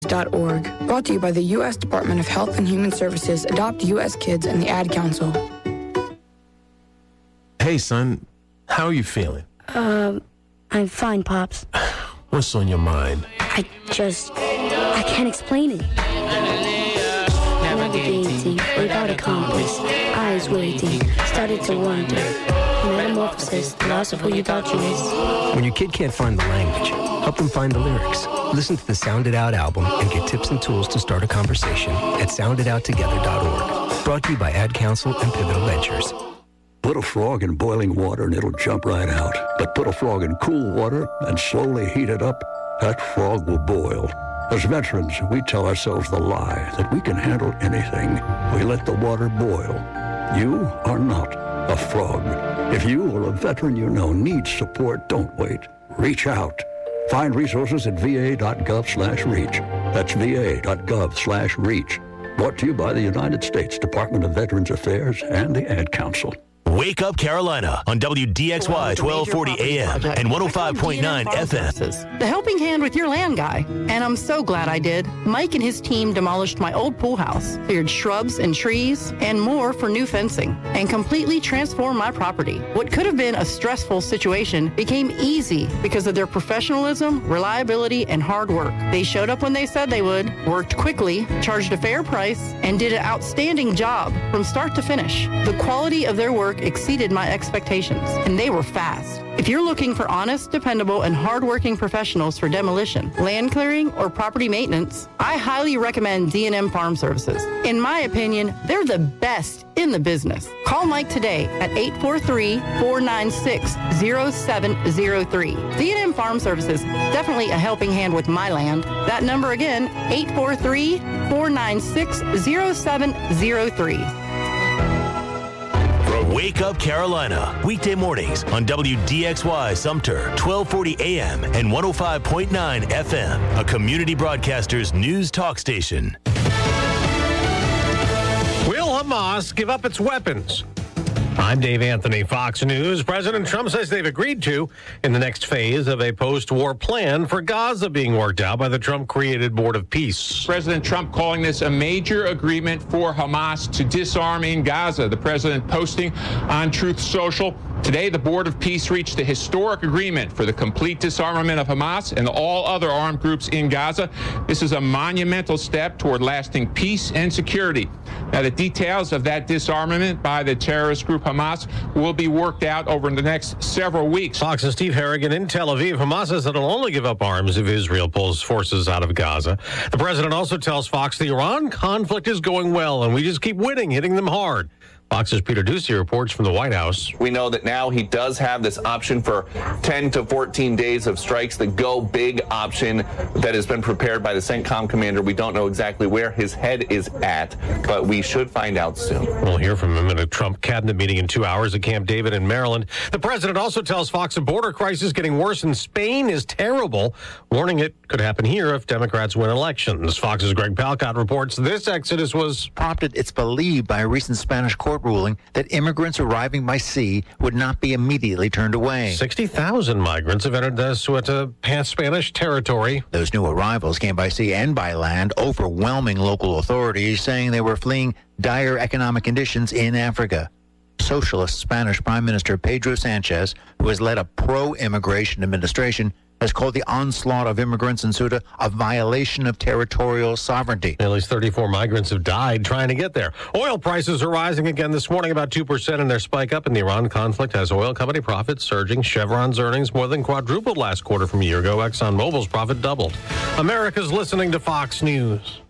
.org. Brought to you by the U.S. Department of Health and Human Services, Adopt U.S. Kids, and the Ad Council. Hey, son. How are you feeling? I'm fine, Pops. What's on your mind? I can't explain it. Navigating without a compass, eyes waiting, started to wonder. Metamorphosis, the loss of who you thought you was. When your kid can't find the language, help them find the lyrics. Listen to the Sound It Out album and get tips and tools to start a conversation at sounditouttogether.org. Brought to you by Ad Council and Pivotal Ventures. Put a frog in boiling water and it'll jump right out. But put a frog in cool water and slowly heat it up, that frog will boil. As veterans, we tell ourselves the lie that we can handle anything. We let the water boil. You are not a frog. If you or a veteran you know needs support, don't wait. Reach out. Find resources at va.gov/reach. That's va.gov/reach. Brought to you by the United States Department of Veterans Affairs and the Ad Council. Wake Up Carolina on WDXY 1240 AM and 105.9 FM. The helping hand with your land guy. And I'm so glad I did. Mike and his team demolished my old pool house, cleared shrubs and trees, and more for new fencing, and completely transformed my property. What could have been a stressful situation became easy because of their professionalism, reliability, and hard work. They showed up when they said they would, worked quickly, charged a fair price, and did an outstanding job from start to finish. The quality of their work exceeded my expectations, and they were fast. If you're looking for honest, dependable, and hardworking professionals for demolition, land clearing, or property maintenance, I highly recommend D&M Farm Services. In my opinion, they're the best in the business. Call Mike today at 843-496-0703. D&M Farm Services, definitely a helping hand with my land. That number again, 843-496-0703. Wake Up Carolina, weekday mornings on WDXY Sumter, 1240 AM and 105.9 FM, a community broadcaster's news talk station. Will Hamas give up its weapons? I'm Dave Anthony, Fox News. President Trump says they've agreed to in the next phase of a post-war plan for Gaza being worked out by the Trump-created Board of Peace. President Trump calling this a major agreement for Hamas to disarm in Gaza. The president posting on Truth Social. Today, the Board of Peace reached a historic agreement for the complete disarmament of Hamas and all other armed groups in Gaza. This is a monumental step toward lasting peace and security. Now, the details of that disarmament by the terrorist group Hamas will be worked out over the next several weeks. Fox's Steve Harrigan in Tel Aviv. Hamas says it'll only give up arms if Israel pulls forces out of Gaza. The president also tells Fox the Iran conflict is going well and we just keep winning, hitting them hard. Fox's Peter Ducey reports from the White House. We know that now he does have this option for 10 to 14 days of strikes, the go big option that has been prepared by the CENTCOM commander. We don't know exactly where his head is at, but we should find out soon. We'll hear from him in a Trump cabinet meeting in 2 hours at Camp David in Maryland. The president also tells Fox a border crisis getting worse in Spain is terrible, warning it could happen here if Democrats win elections. Fox's Greg Palcott reports this exodus was prompted, it's believed, by a recent Spanish court ruling that immigrants arriving by sea would not be immediately turned away. 60,000 migrants have entered the Ceuta Spanish territory. Those new arrivals came by sea and by land, overwhelming local authorities, saying they were fleeing dire economic conditions in Africa. Socialist Spanish Prime Minister Pedro Sanchez, who has led a pro-immigration administration, has called the onslaught of immigrants in Ceuta a violation of territorial sovereignty. At least 34 migrants have died trying to get there. Oil prices are rising again this morning, about 2% in their spike up in the Iran conflict has oil company profits surging. Chevron's earnings more than quadrupled last quarter from a year ago. ExxonMobil's profit doubled. America's listening to Fox News.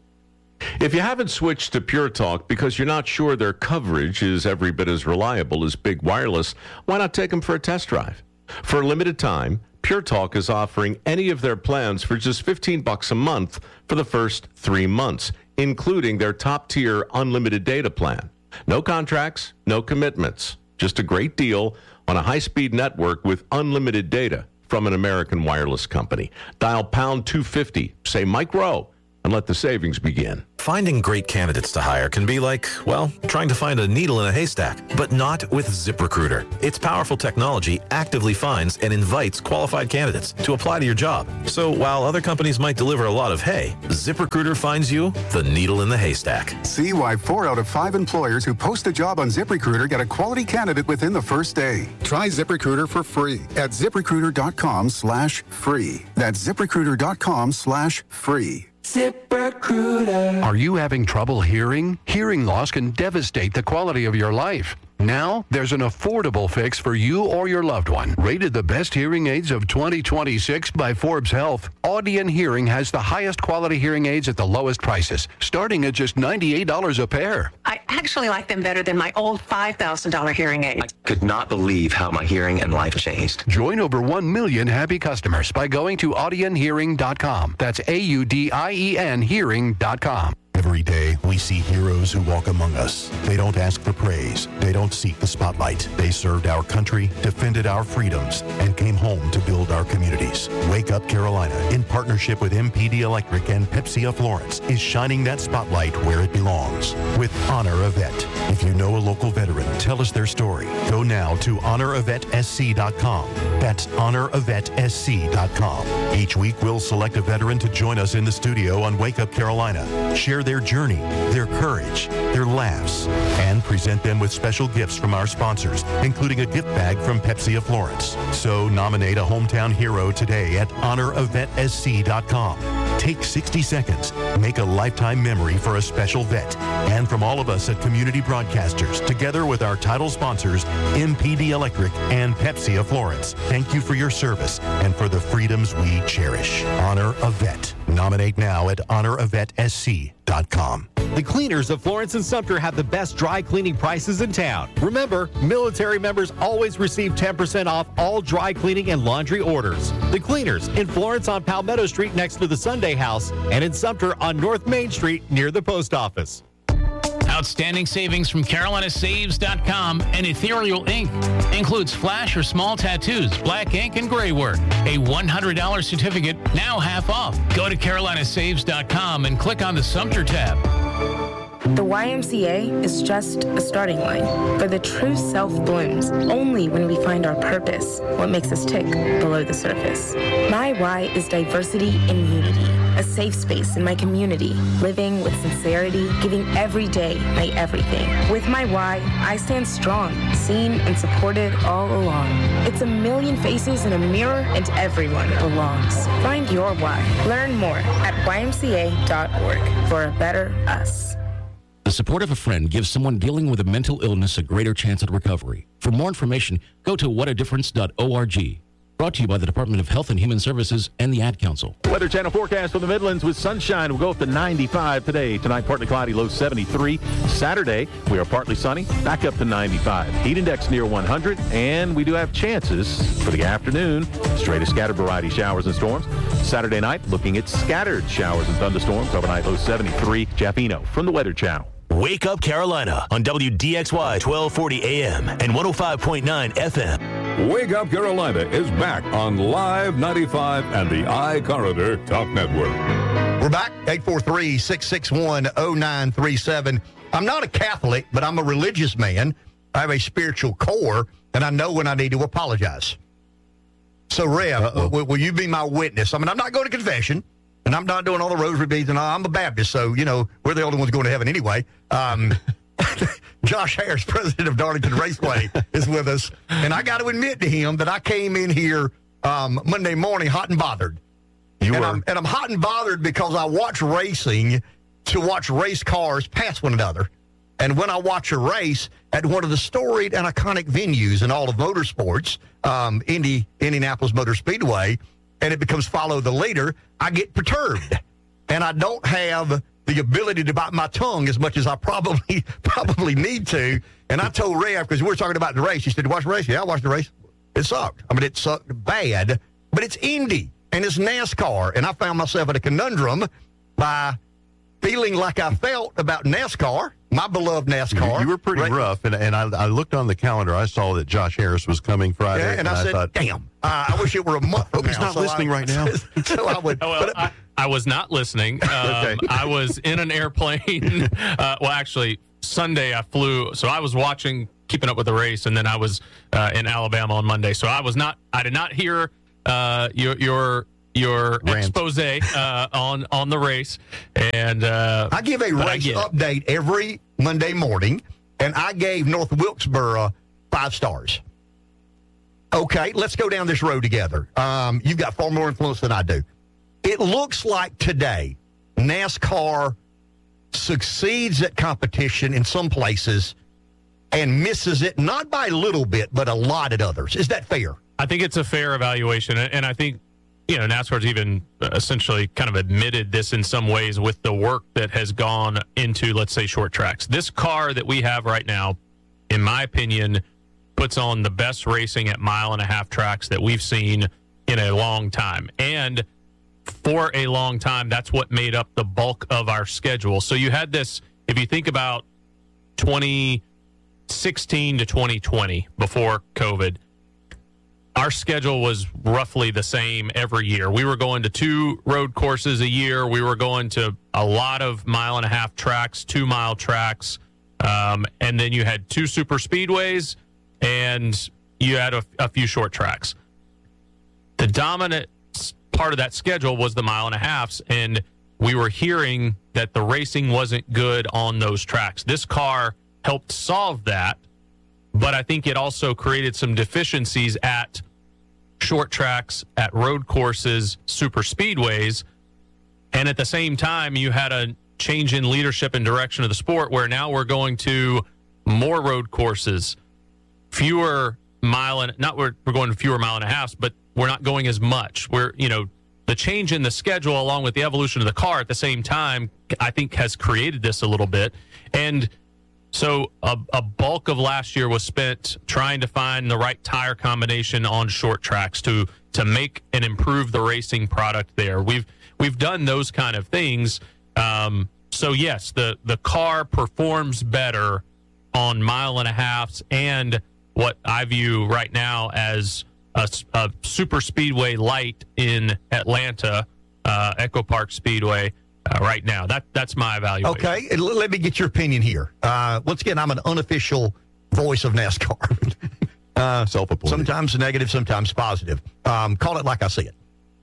If you haven't switched to Pure Talk because you're not sure their coverage is every bit as reliable as Big Wireless, why not take them for a test drive? For a limited time, Pure Talk is offering any of their plans for just $15 a month for the first 3 months, including their top-tier unlimited data plan. No contracts, no commitments, just a great deal on a high-speed network with unlimited data from an American wireless company. Dial pound 250, say Mike Rowe, and let the savings begin. Finding great candidates to hire can be like, well, trying to find a needle in a haystack, but not with ZipRecruiter. Its powerful technology actively finds and invites qualified candidates to apply to your job. So while other companies might deliver a lot of hay, ZipRecruiter finds you the needle in the haystack. See why 4 out of 5 employers who post a job on ZipRecruiter get a quality candidate within the first day. Try ZipRecruiter for free at ZipRecruiter.com/free. That's ZipRecruiter.com/free. ZipRecruiter. Are you having trouble hearing? Hearing loss can devastate the quality of your life. Now, there's an affordable fix for you or your loved one. Rated the best hearing aids of 2026 by Forbes Health, Audion Hearing has the highest quality hearing aids at the lowest prices, starting at just $98 a pair. I actually like them better than my old $5,000 hearing aid. I could not believe how my hearing and life changed. Join over 1 million happy customers by going to audionhearing.com. That's AUDIEN hearing.com. Every day, we see heroes who walk among us. They don't ask for praise. They don't seek the spotlight. They served our country, defended our freedoms, and came home to build our communities. Wake Up Carolina, in partnership with MPD Electric and Pepsi of Florence, is shining that spotlight where it belongs with Honor a Vet. If you know a local veteran, tell us their story. Go now to honoravetSC.com. That's honoravetSC.com. Each week, we'll select a veteran to join us in the studio on Wake Up Carolina. Share their journey, their courage, their laughs, and present them with special gifts from our sponsors, including a gift bag from Pepsi of Florence. So nominate a hometown hero today at honoravetSC.com. Take 60 seconds. Make a lifetime memory for a special vet. And from all of us at Community Broadcasters, together with our title sponsors, MPD Electric and Pepsi of Florence, thank you for your service and for the freedoms we cherish. Honor a Vet. Nominate now at honoravetSC.com. The cleaners of Florence and Sumter have the best dry cleaning prices in town. Remember, military members always receive 10% off all dry cleaning and laundry orders. The cleaners in Florence on Palmetto Street next to the Sunday House and in Sumter on North Main Street near the post office. Outstanding savings from CarolinaSaves.com and Ethereal Ink. Includes flash or small tattoos, black ink, and gray work. A $100 certificate, now half off. Go to CarolinaSaves.com and click on the Sumter tab. The YMCA is just a starting line, for the true self blooms only when we find our purpose, what makes us tick below the surface. My why is diversity and unity, a safe space in my community, living with sincerity, giving every day my everything. With my why, I stand strong, seen and supported all along. It's a million faces in a mirror and everyone belongs. Find your why. Learn more at ymca.org for a better us. The support of a friend gives someone dealing with a mental illness a greater chance at recovery. For more information, go to whatadifference.org. Brought to you by the Department of Health and Human Services and the Ad Council. Weather Channel forecast for the Midlands with sunshine. We'll go up to 95 today. Tonight, partly cloudy, low 73. Saturday, we are partly sunny, back up to 95. Heat index near 100, and we do have chances for the afternoon. Straight to scattered variety showers and storms. Saturday night, looking at scattered showers and thunderstorms. Overnight, low 73. Jeff Eno from the Weather Channel. Wake Up Carolina on WDXY 1240 AM and 105.9 FM. Wake Up Carolina is back on Live 95 and the iCorridor Talk Network. We're back, 843-661-0937. I'm not a Catholic, but I'm a religious man. I have a spiritual core, and I know when I need to apologize. So, Rev, will you be my witness? I mean, I'm not going to confession, and I'm not doing all the rosary beads, and I'm a Baptist, so, you know, we're the only ones going to heaven anyway. Josh Harris, president of Darlington Raceway, is with us. And I got to admit to him that I came in here Monday morning hot and bothered. I'm hot and bothered because I watch racing to watch race cars pass one another. And when I watch a race at one of the storied and iconic venues in all of motorsports, Indianapolis Motor Speedway, and it becomes follow the leader, I get perturbed. And I don't have the ability to bite my tongue as much as I probably need to. And I told Rev, because we were talking about the race, he said, watch the race? Yeah, I watched the race. It sucked. I mean, it sucked bad, but it's Indy and it's NASCAR. And I found myself in a conundrum by feeling like I felt about NASCAR my beloved NASCAR. You were pretty rough, and I looked on the calendar. I saw that Josh Harris was coming Friday. Yeah, and I said, thought, damn, I wish it were a month from he's now. not listening right now. So I would. I was not listening. Okay. I was in an airplane. Well, actually, Sunday I flew, so I was keeping up with the race, and then I was in Alabama on Monday. So I did not hear your expose on the race. And I give a race update every Monday morning, and I gave North Wilkesboro 5 stars. Okay, let's go down this road together. You've got far more influence than I do. It looks like today NASCAR succeeds at competition in some places and misses it, not by a little bit, but a lot at others. Is that fair? I think it's a fair evaluation, and I think NASCAR's even essentially kind of admitted this in some ways with the work that has gone into, let's say, short tracks. This car that we have right now, in my opinion, puts on the best racing at 1.5-mile tracks that we've seen in a long time. And for a long time, that's what made up the bulk of our schedule. So you had this, if you think about 2016 to 2020, before COVID, our schedule was roughly the same every year. We were going to 2 road courses a year. We were going to a lot of 1.5-mile tracks, 2-mile tracks. And then you had 2 super speedways, and you had a few short tracks. The dominant part of that schedule was the 1.5 miles, and we were hearing that the racing wasn't good on those tracks. This car helped solve that, but I think it also created some deficiencies at short tracks, at road courses, super speedways, and at the same time, you had a change in leadership and direction of the sport where now we're going to more road courses, we're going to fewer 1.5 miles, but we're not going as much. The change in the schedule along with the evolution of the car at the same time, I think has created this a little bit. And so a bulk of last year was spent trying to find the right tire combination on short tracks to make and improve the racing product there. We've done those kind of things. So yes, the car performs better on 1.5 miles and what I view right now as a super speedway light in Atlanta, Echo Park Speedway. Right now, that's my evaluation. Okay, and let me get your opinion here. Once again, I'm an unofficial voice of NASCAR. Self-appointed. Sometimes negative, sometimes positive. Call it like I see it.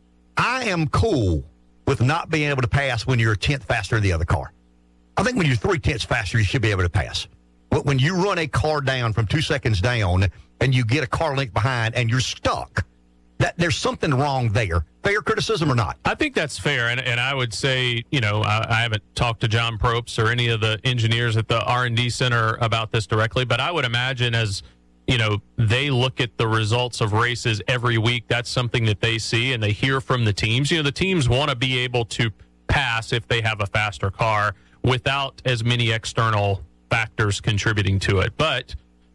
I am cool with not being able to pass when you're a tenth faster than the other car. I think when you're 3/10 faster, you should be able to pass. But when you run a car down from 2 seconds down and you get a car length behind and you're stuck, there's something wrong there. Fair criticism or not? I think that's fair, and I would say, I haven't talked to John Probst or any of the engineers at the R&D Center about this directly, but I would imagine as, they look at the results of races every week, that's something that they see and they hear from the teams. The teams want to be able to pass if they have a faster car without as many external factors contributing to it. But,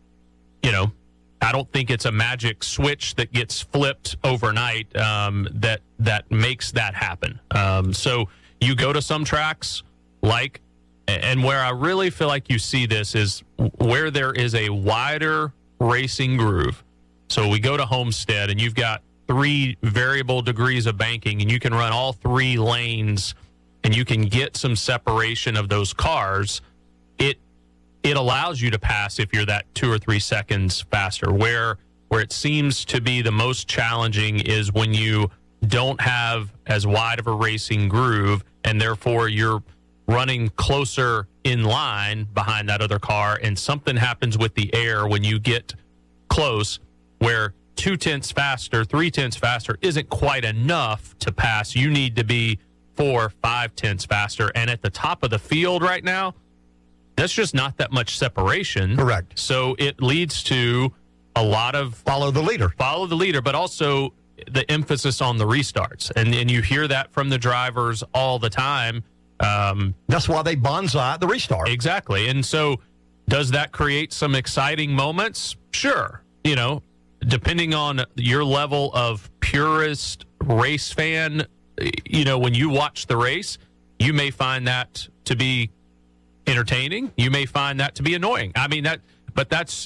I don't think it's a magic switch that gets flipped overnight that makes that happen. So you go to some tracks and where I really feel like you see this is where there is a wider racing groove. So we go to Homestead and you've got 3 variable degrees of banking and you can run all 3 lanes and you can get some separation of those cars. It allows you to pass if you're that 2 or 3 seconds faster. Where it seems to be the most challenging is when you don't have as wide of a racing groove, and therefore you're running closer in line behind that other car, and something happens with the air when you get close, where 2/10 faster, 3/10 faster isn't quite enough to pass. You need to be 4, 5/10 faster. And at the top of the field right now, that's just not that much separation. Correct. So it leads to a lot of follow the leader, but also the emphasis on the restarts. And you hear that from the drivers all the time. That's why they bonsai the restart. Exactly. And so does that create some exciting moments? Sure. Depending on your level of purist race fan, when you watch the race, you may find that to be entertaining. You may find that to be annoying. I mean, that's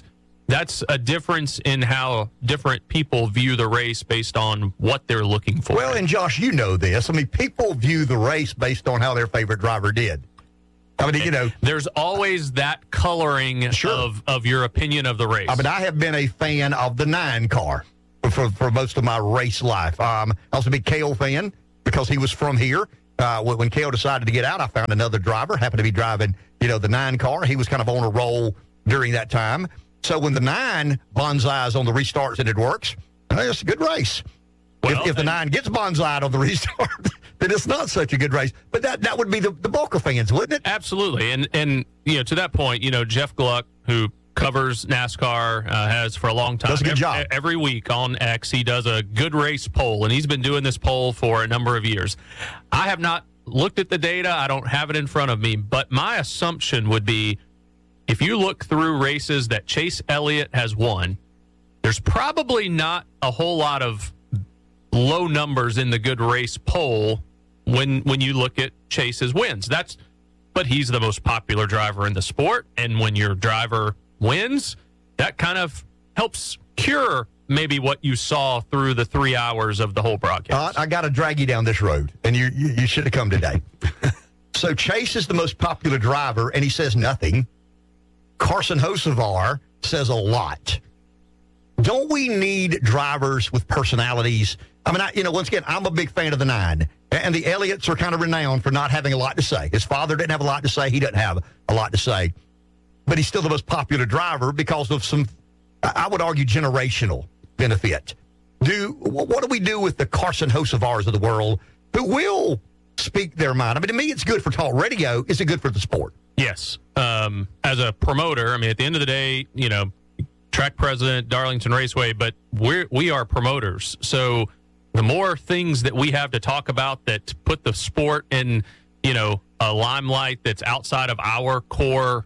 a difference in how different people view the race based on what they're looking for. Well, and Josh, you know this. I mean, people view the race based on how their favorite driver did. I mean, you know, there's always that coloring of your opinion of the race. I mean, I have been a fan of the 9 car for most of my race life. I was a big Cale fan because he was from here. When Cale decided to get out, I found another driver, happened to be driving, the 9 car. He was kind of on a roll during that time. So when the 9 bonsais on the restarts and it works, it's a good race. Well, if the 9 gets bonsai'd on the restart, then it's not such a good race. But that would be the bulk of fans, wouldn't it? Absolutely. And to that point, Jeff Gluck, who covers NASCAR, has for a long time. Does a good job. Every week on X, he does a good race poll, and he's been doing this poll for a number of years. I have not looked at the data. I don't have it in front of me, but my assumption would be if you look through races that Chase Elliott has won, there's probably not a whole lot of low numbers in the good race poll when you look at Chase's wins. But he's the most popular driver in the sport, and when your driver wins, that kind of helps cure maybe what you saw through the 3 hours of the whole broadcast. I got to drag you down this road, and you should have come today. So Chase is the most popular driver, and he says nothing. Carson Hocevar says a lot. Don't we need drivers with personalities? I mean, once again, I'm a big fan of the 9, and the Elliots are kind of renowned for not having a lot to say. His father didn't have a lot to say. He doesn't have a lot to say. But he's still the most popular driver because of some, I would argue, generational benefit. What do we do with the Carson Hocevars of the world who will speak their mind? I mean, to me, it's good for talk radio. Is it good for the sport? Yes. As a promoter, I mean, at the end of the day, track president, Darlington Raceway, but we are promoters. So the more things that we have to talk about that put the sport in, a limelight that's outside of our core,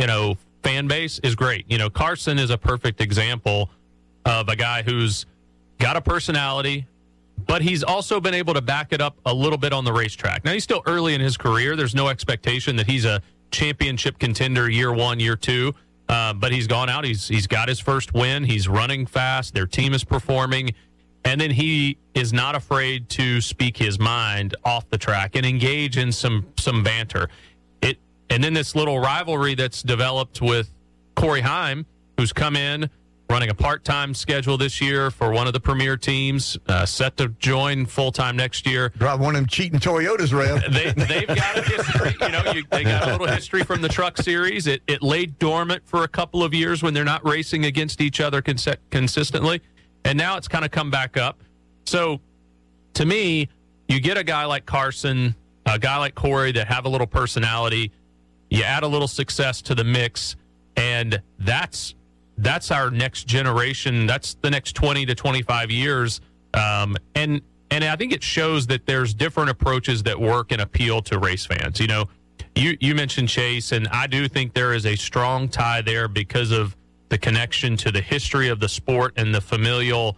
fan base is great. Carson is a perfect example of a guy who's got a personality, but he's also been able to back it up a little bit on the racetrack. Now, he's still early in his career. There's no expectation that he's a championship contender year 1, year 2. But he's gone out. He's got his first win. He's running fast. Their team is performing. And then he is not afraid to speak his mind off the track and engage in some banter. And then this little rivalry that's developed with Corey Heim, who's come in, running a part-time schedule this year for one of the premier teams, set to join full-time next year. Drive one of them cheating Toyotas, Rev. They've got a history. They got a little history from the Truck Series. It laid dormant for a couple of years when they're not racing against each other consistently, and now it's kind of come back up. So, to me, you get a guy like Carson, a guy like Corey that have a little personality, you add a little success to the mix, and that's our next generation. That's the next 20 to 25 years. And I think it shows that there's different approaches that work and appeal to race fans. You mentioned Chase, and I do think there is a strong tie there because of the connection to the history of the sport and the familial,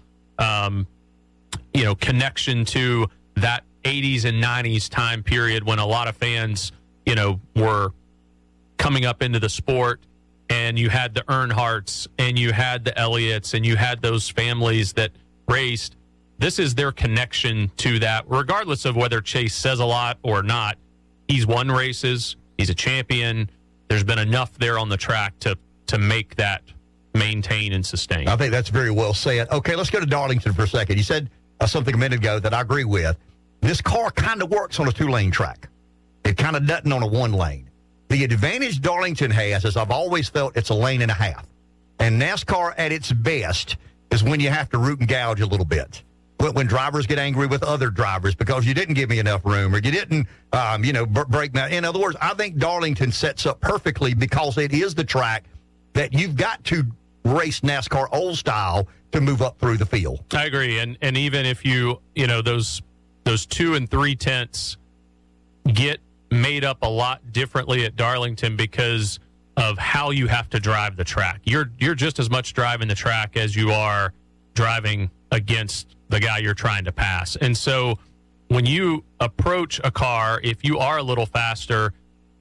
connection to that 80s and 90s time period when a lot of fans, were coming up into the sport. And you had the Earnhardts, and you had the Elliots, and you had those families that raced. This is their connection to that, regardless of whether Chase says a lot or not. He's won races. He's a champion. There's been enough there on the track to make that maintain and sustain. I think that's very well said. Okay, let's go to Darlington for a second. You said something a minute ago that I agree with. This car kind of works on a 2-lane track. It kind of doesn't on a 1-lane. The advantage Darlington has is I've always felt it's a lane and a half. And NASCAR at its best is when you have to root and gouge a little bit. When drivers get angry with other drivers because you didn't give me enough room or you didn't, break my... In other words, I think Darlington sets up perfectly because it is the track that you've got to race NASCAR old style to move up through the field. I agree. And even if those 2 and 3 tenths get made up a lot differently at Darlington because of how you have to drive the track. You're just as much driving the track as you are driving against the guy you're trying to pass. And so when you approach a car, if you are a little faster,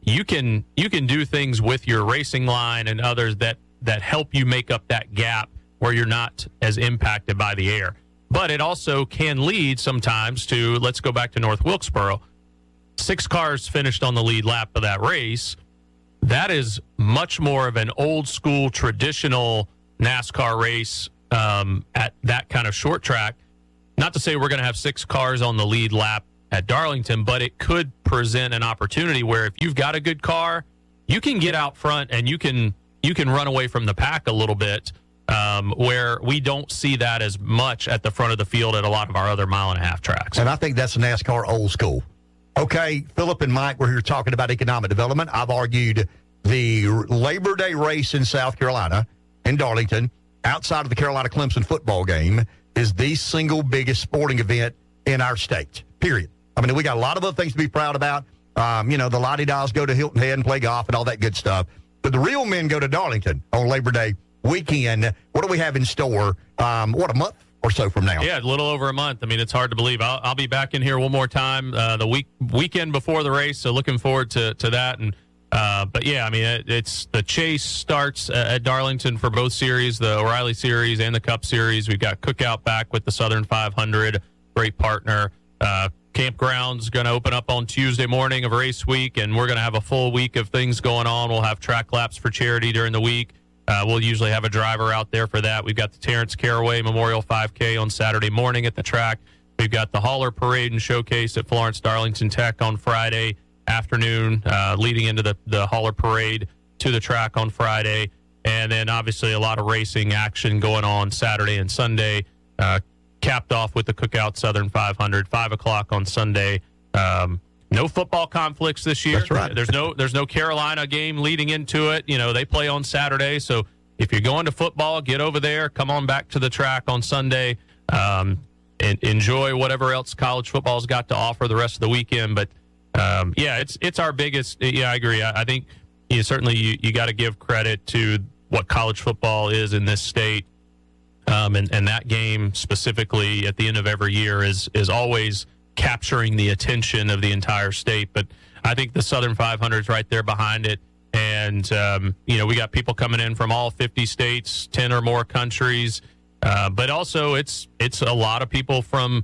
you can do things with your racing line and others that help you make up that gap where you're not as impacted by the air. But it also can lead sometimes to, let's go back to North Wilkesboro, 6 cars finished on the lead lap of that race. That is much more of an old school traditional NASCAR race at that kind of short track. Not to say we're going to have 6 cars on the lead lap at Darlington, but it could present an opportunity where if you've got a good car, you can get out front and you can run away from the pack a little bit, where we don't see that as much at the front of the field at a lot of our other mile-and-a-half tracks. And I think that's NASCAR old school. Okay, Philip and Mike were here talking about economic development. I've argued the Labor Day race in South Carolina, in Darlington, outside of the Carolina-Clemson football game, is the single biggest sporting event in our state, period. I mean, we got a lot of other things to be proud about. The Lottie-Dolls go to Hilton Head and play golf and all that good stuff. But the real men go to Darlington on Labor Day weekend. What do we have in store? A month or so from now? Yeah, a little over a month. I mean, it's hard to believe. I'll be back in here one more time the weekend before the race, so looking forward to that. And but yeah, I mean, it's the chase starts at Darlington for both series, the O'Reilly Series and the Cup Series. We've got Cookout back with the Southern 500, great partner. Campground's going to open up on Tuesday morning of race week, and we're going to have a full week of things going on. We'll have track laps for charity during the week. We'll usually have a driver out there for that. We've got the Terrence Caraway Memorial 5K on Saturday morning at the track. We've got the Hauler Parade and Showcase at Florence Darlington Tech on Friday afternoon, leading into the Hauler Parade to the track on Friday. And then obviously a lot of racing action going on Saturday and Sunday, capped off with the Cookout Southern 500, 5 o'clock on Sunday. No football conflicts this year. That's right. There's no Carolina game leading into it. They play on Saturday. So if you're going to football, get over there. Come on back to the track on Sunday and enjoy whatever else college football's got to offer the rest of the weekend. But it's our biggest. Yeah, I agree. I think certainly you got to give credit to what college football is in this state. And that game specifically at the end of every year is always capturing the attention of the entire state. But I think the Southern 500 is right there behind it. And, we got people coming in from all 50 states, 10 or more countries. But also it's a lot of people from,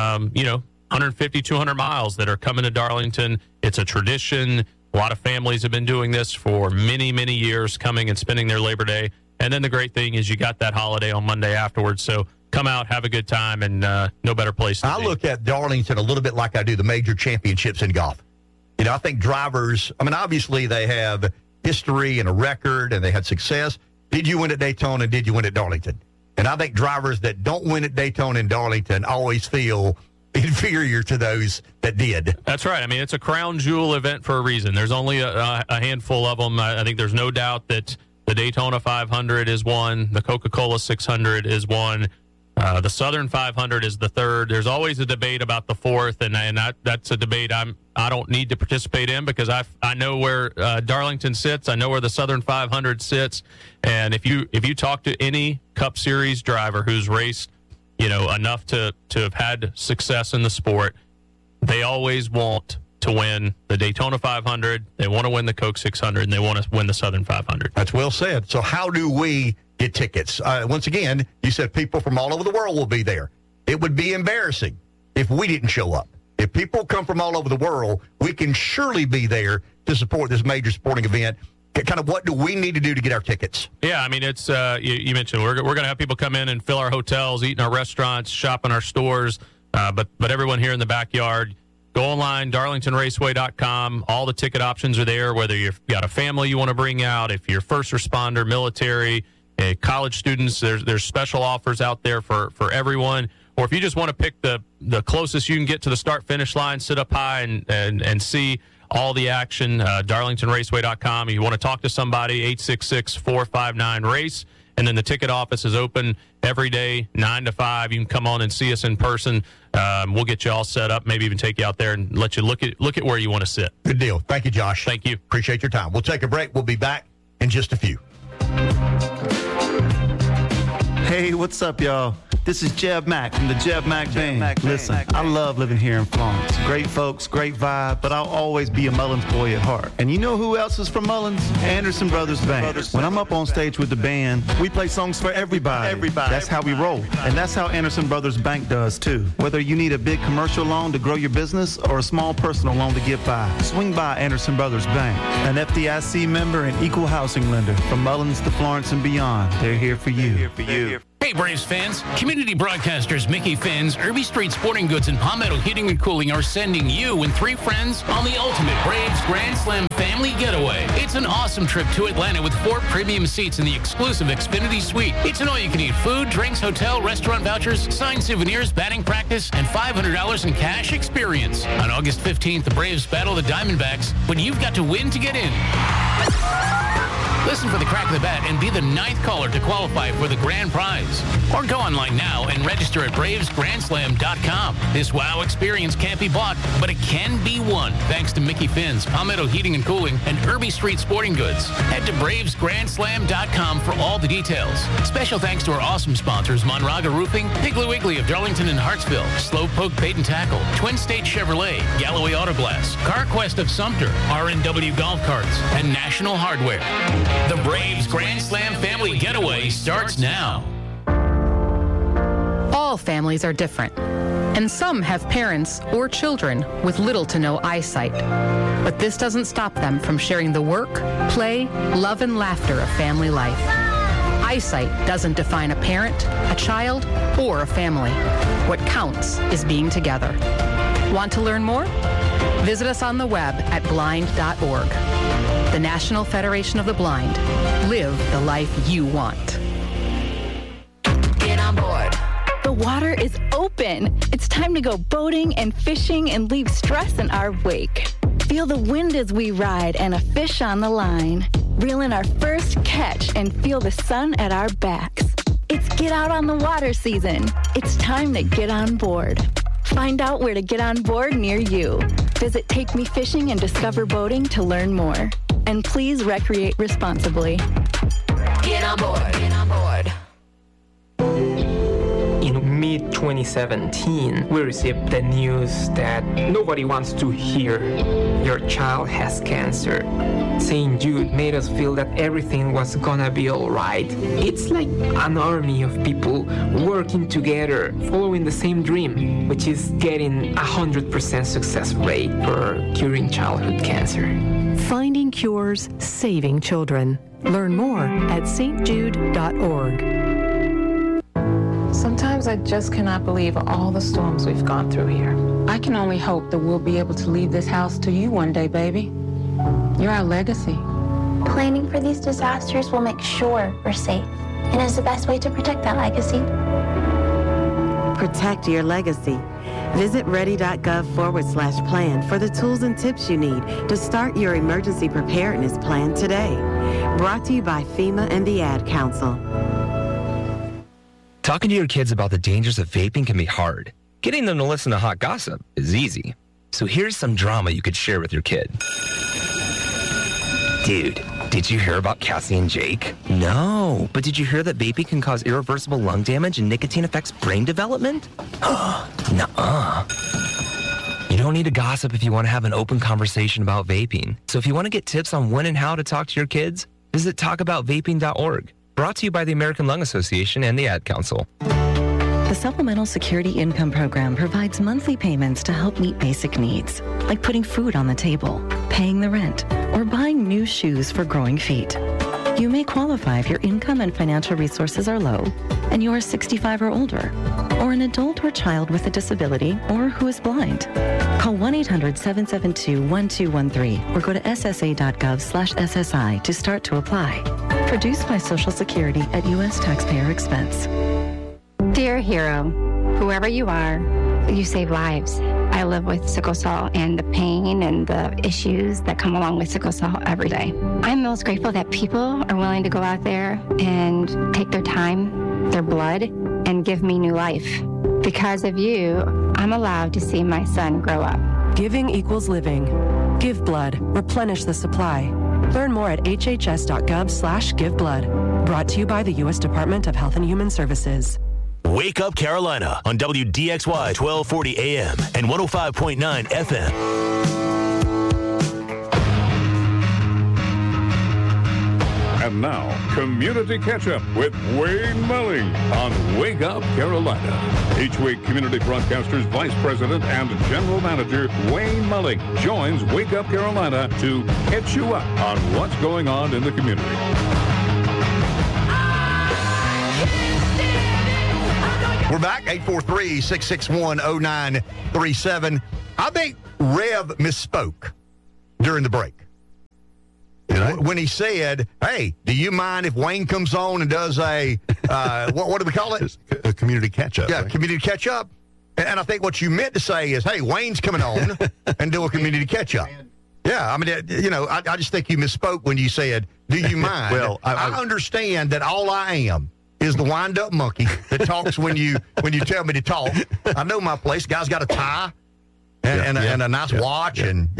150, 200 miles that are coming to Darlington. It's a tradition. A lot of families have been doing this for many, many years, coming and spending their Labor Day. And then the great thing is you got that holiday on Monday afterwards. So come out, have a good time, and no better place to be. I look at Darlington a little bit like I do the major championships in golf. I think drivers, obviously they have history and a record, and they had success. Did you win at Daytona, and did you win at Darlington? And I think drivers that don't win at Daytona and Darlington always feel inferior to those that did. That's right. I mean, it's a crown jewel event for a reason. There's only a handful of them. I think there's no doubt that the Daytona 500 is one. The Coca-Cola 600 is one. The Southern 500 is the third. There's always a debate about the fourth, and that's a debate I don't need to participate in because I know where Darlington sits. I know where the Southern 500 sits. And if you talk to any Cup Series driver who's raced, enough to have had success in the sport, they always want to win the Daytona 500. They want to win the Coke 600, and they want to win the Southern 500. That's well said. So how do we get tickets? Once again, you said people from all over the world will be there. It would be embarrassing if we didn't show up. If people come from all over the world, we can surely be there to support this major sporting event. Kind of what do we need to do to get our tickets? Yeah, I mean, it's you mentioned we're going to have people come in and fill our hotels, eat in our restaurants, shop in our stores, but everyone here in the backyard, go online, darlingtonraceway.com. All the ticket options are there, whether you've got a family you want to bring out, if you're first responder, military, college students, there's special offers out there for everyone. Or if you just want to pick the closest you can get to the start-finish line, sit up high and see all the action, darlingtonraceway.com. If you want to talk to somebody, 866-459-RACE. And then the ticket office is open every day, 9 to 5. You can come on and see us in person. We'll get you all set up, maybe even take you out there and let you look at where you want to sit. Good deal. Thank you, Josh. Thank you. Appreciate your time. We'll take a break. We'll be back in just a few. Hey, what's up, y'all? This is Jeb Mack from the Jeb Mack Band. Listen, I love living here in Florence. Great folks, great vibe, but I'll always be a Mullins boy at heart. And you know who else is from Mullins? Anderson Brothers Band. When I'm up on stage with the band, we play songs for everybody. That's how we roll. And that's how Anderson Brothers Bank does too. Whether you need a big commercial loan to grow your business or a small personal loan to get by, swing by Anderson Brothers Bank. An FDIC member and equal housing lender. From Mullins to Florence and beyond, they're here for you. Hey, Braves fans. Community broadcasters Mickey Finn's, Irby Street Sporting Goods, and Palmetto Heating and Cooling are sending you and 3 friends on the ultimate Braves Grand Slam family getaway. It's an awesome trip to Atlanta with 4 premium seats in the exclusive Xfinity Suite. It's an all-you-can-eat food, drinks, hotel, restaurant vouchers, signed souvenirs, batting practice, and $500 in cash experience. On August 15th, the Braves battle the Diamondbacks, but you've got to win to get in. Listen for the crack of the bat and be the 9th caller to qualify for the grand prize. Or go online now and register at BravesGrandSlam.com. This wow experience can't be bought, but it can be won thanks to Mickey Finn's, Palmetto Heating and Cooling, and Irby Street Sporting Goods. Head to BravesGrandSlam.com for all the details. Special thanks to our awesome sponsors, Monraga Roofing, Piggly Wiggly of Darlington and Hartsville, Slowpoke Bait and Tackle, Twin State Chevrolet, Galloway Auto Glass, CarQuest of Sumter, R&W Golf Carts, and National Hardware. The Braves Grand Slam family getaway starts now. All families are different, and some have parents or children with little to no eyesight. But this doesn't stop them from sharing the work, play, love, and laughter of family life. Eyesight doesn't define a parent, a child, or a family. What counts is being together. Want to learn more? Visit us on the web at blind.org. The National Federation of the Blind. Live the life you want. Get on board. The water is open. It's time to go boating and fishing and leave stress in our wake. Feel the wind as we ride and a fish on the line. Reel in our first catch and feel the sun at our backs. It's get out on the water season. It's time to get on board. Find out where to get on board near you. Visit Take Me Fishing and Discover Boating to learn more. And please recreate responsibly. Get on board. Get on board. In mid-2017, we received the news that nobody wants to hear your child has cancer. St. Jude made us feel that everything was gonna be alright. It's like an army of people working together, following the same dream, which is getting 100% success rate for curing childhood cancer. Finding cures, saving children. Learn more at stjude.org. Sometimes I just cannot believe all the storms we've gone through here. I can only hope that we'll be able to leave this house to you one day, baby. You're our legacy. Planning for these disasters will make sure we're safe and is the best way to protect that legacy. Protect your legacy. Visit ready.gov/plan for the tools and tips you need to start your emergency preparedness plan today. Brought to you by FEMA and the Ad Council. Talking to your kids about the dangers of vaping can be hard. Getting them to listen to hot gossip is easy. So here's some drama you could share with your kid. Dude, did you hear about Cassie and Jake? No, but did you hear that vaping can cause irreversible lung damage and nicotine affects brain development? Nuh-uh. You don't need to gossip if you want to have an open conversation about vaping. So if you want to get tips on when and how to talk to your kids, visit talkaboutvaping.org. Brought to you by the American Lung Association and the Ad Council. The Supplemental Security Income Program provides monthly payments to help meet basic needs, like putting food on the table, paying the rent, or buying new shoes for growing feet. You may qualify if your income and financial resources are low, and you are 65 or older, or an adult or child with a disability, or who is blind. Call 1-800-772-1213 or go to ssa.gov/SSI to start to apply. Produced by Social Security at U.S. taxpayer expense. Dear hero, whoever you are, you save lives. I live with sickle cell and the pain and the issues that come along with sickle cell every day. I'm most grateful that people are willing to go out there and take their time, their blood, and give me new life. Because of you, I'm allowed to see my son grow up. Giving equals living. Give blood. Replenish the supply. Learn more at hhs.gov/giveblood. Brought to you by the U.S. Department of Health and Human Services. Wake Up Carolina on WDXY 1240 AM and 105.9 FM. And now, Community Catch-Up with Wayne Mulling on Wake Up Carolina. Each week, Community Broadcasters Vice President and General Manager Wayne Mulling joins Wake Up Carolina to catch you up on what's going on in the community. We're back, 843-661-0937. I think Rev misspoke during the break. When he said, hey, do you mind if Wayne comes on and does a, what do we call it? A community catch-up. Yeah, right? Community catch-up. And I think what you meant to say is, hey, Wayne's coming on and do a community catch-up. Yeah, I mean, I just think you misspoke when you said, do you mind? Well, I understand that all I am is the wind-up monkey that talks when you tell me to talk. I know my place. Guy's got a tie and a nice watch and,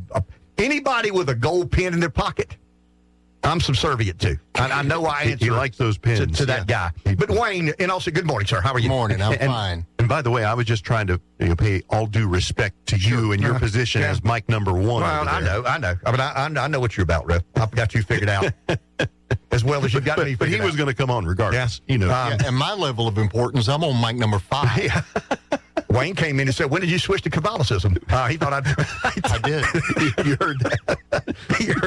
anybody with a gold pen in their pocket, I'm subservient to. I know I answer. He likes those pins to that guy. But Wayne, and also good morning, sir. How are you? Morning. I'm fine. And by the way, I was just trying to pay all due respect to you and your position as mic number one. Well, I know. I mean, I know what you're about, Rev. I've got you figured out as well as you got me. But he was going to come on regardless. Yeah. And my level of importance, I'm on mic number 5. Yeah. Wayne came in and said, when did you switch to Catholicism? He thought I did. You heard that.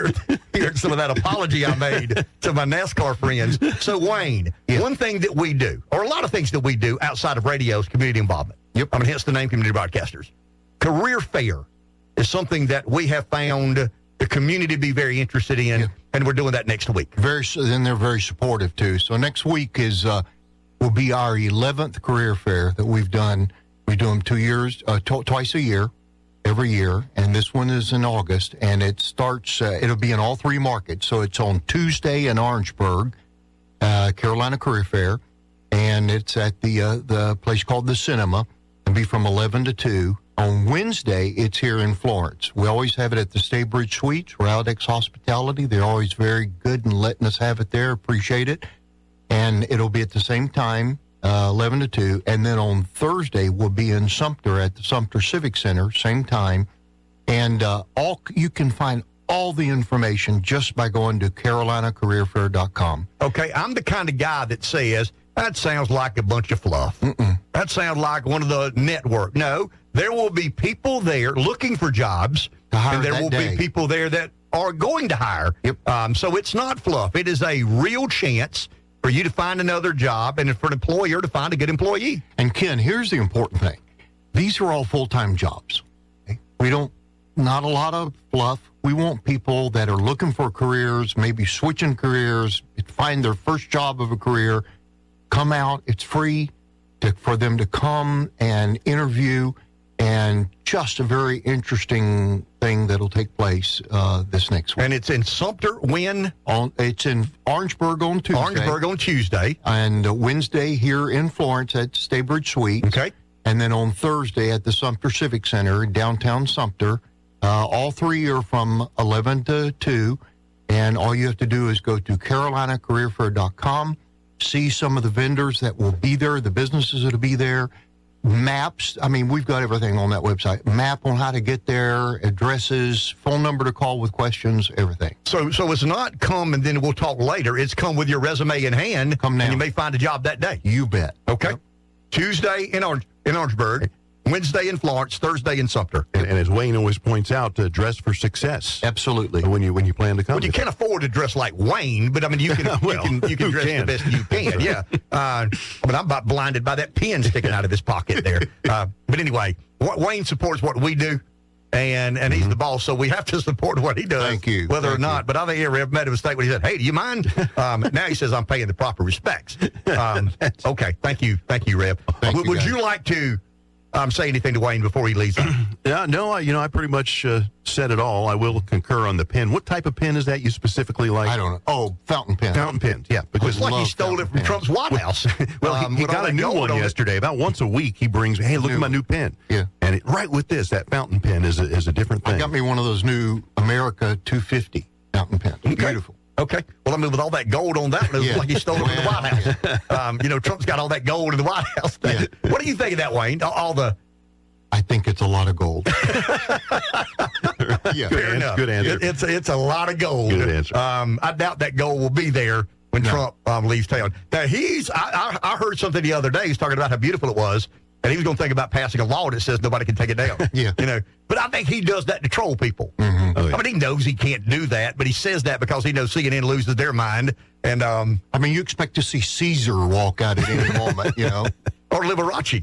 He heard some of that apology I made to my NASCAR friends. So, Wayne, one thing that we do, or a lot of things that we do outside of radio is community involvement. Yep. I mean, hence the name Community Broadcasters. Career fair is something that we have found the community to be very interested in, and we're doing that next week. Then they're very supportive, too. So next week will be our 11th career fair that we've done. We do them 2 years, twice a year, every year, and this one is in August, and it starts, it'll be in all 3 markets. So it's on Tuesday in Orangeburg, Carolina Career Fair, and it's at the place called the Cinema. It'll be from 11 to 2. On Wednesday, it's here in Florence. We always have it at the Staybridge Suites, Rowdex Hospitality. They're always very good in letting us have it there. Appreciate it. And it'll be at the same time, 11 to 2, and then on Thursday we'll be in Sumter at the Sumter Civic Center, same time, and you can find all the information just by going to carolinacareerfair.com. Okay, I'm the kind of guy that says, that sounds like a bunch of fluff. That sounds like one of the network. No, there will be people there looking for jobs, and there will be people there that are going to hire. Yep. So it's not fluff. It is a real chance for you to find another job and for an employer to find a good employee. And Ken, here's the important thing. These are all full-time jobs. Okay? Not a lot of fluff. We want people that are looking for careers, maybe switching careers, find their first job of a career, come out. It's free for them to come and interview, and just a very interesting thing that'll take place this next week. And it's in Sumter when? It's in Orangeburg on Tuesday. Orangeburg on Tuesday. And Wednesday here in Florence at Staybridge Suites. Okay. And then on Thursday at the Sumter Civic Center in downtown Sumter. All 3 are from 11 to 2. And all you have to do is go to carolinacareerfair.com, see some of the vendors that will be there, the businesses that will be there. Maps, I mean, we've got everything on that website. Map on how to get there, addresses, phone number to call with questions, everything. So it's not come and then we'll talk later. It's come with your resume in hand. Come now. And you may find a job that day. You bet. Okay. Yep. Tuesday in Orangeburg, Wednesday in Florence, Thursday in Sumter. And as Wayne always points out, dress for success. Absolutely. When you plan to come. Well, you can't afford to dress like Wayne, but I mean, you can you can dress the best you can. Yeah. But I'm about blinded by that pen sticking out of his pocket there. But anyway, Wayne supports what we do, and he's the boss, so we have to support what he does. Thank you. Whether or not. But I think Rev made a mistake when he said, hey, do you mind? Now he says I'm paying the proper respects. Okay. Thank you, Rev. Would you like to say anything to Wayne before he leaves? No, I pretty much said it all. I will concur on the pen. What type of pen is that you specifically like? I don't know. Oh, fountain pen. Fountain pens, yeah. Because it's like he stole it from Trump's White House. Well, he got a new one yesterday. About once a week, he brings, hey, look at my new pen. Yeah. And right with this, that fountain pen is a different thing. I got me one of those new America 250 fountain pens. Okay. Beautiful. Okay. Well, I mean, with all that gold on that, it looks like he stole it from the White House. Trump's got all that gold in the White House. Yeah. What do you think of that, Wayne? I think it's a lot of gold. Fair enough. Good answer. It's a lot of gold. Good answer. I doubt that gold will be there when Trump leaves town. Now, I heard something the other day. He's talking about how beautiful it was, and he was going to think about passing a law that says nobody can take it down. But I think he does that to troll people. Mm-hmm. I mean, he knows he can't do that, but he says that because he knows CNN loses their mind. And I mean, you expect to see Caesar walk out at any moment, Or Liberace.